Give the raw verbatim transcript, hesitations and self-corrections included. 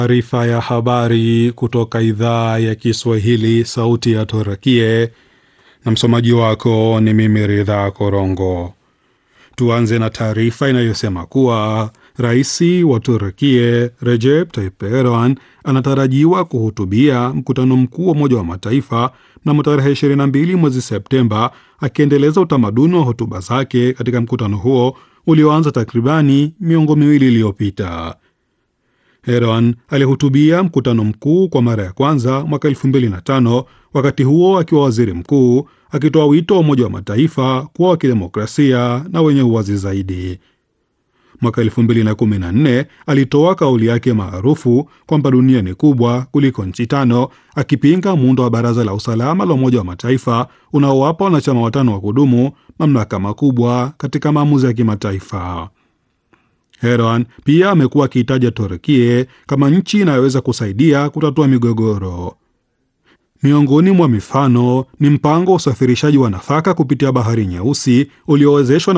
Taarifa ya habari kutoka idhaa ya Kiswahili sauti ya Turkie, na msomaji wako ni mimi Ridha Korongo. Tuanze na taarifa inayosema kuwa Rais wa Turkie Recep Tayyip Erdogan anatarajiwa kuhutubia mkutano mkuu wa Umoja wa Mataifa mnamo tarehe ishirini na mbili mwezi Septemba, akiendeleza utamaduni wa hotuba zake katika mkutano huo ulioanza takribani miongo miwili iliyopita. Erdogan alihutubia mkutano mkuu kwa mara ya kwanza mwaka elfu mbili na tano, wakati huo akiwa waziri mkuu, akitoa wito wa Umoja wa Mataifa kuwa wa kidemokrasia na wenye uwazi zaidi. Mwaka elfu mbili na kumi na nne alitoa kauli yake maarufu kwamba dunia ni kubwa kuliko nchi tano, akipinga muundo wa Baraza la Usalama la Umoja wa Mataifa unaowapa wanachama watano wa kudumu mamlaka makubwa katika maamuzi ya kimataifa. Erdogan pia amekuwa akiitaja Turkie kama nchi inayoweza kusaidia kutatua migogoro. Miongoni mwa mifano ni mpango wa usafirishaji wa nafaka kupitia Bahari Nyeusi uliowezeshwa na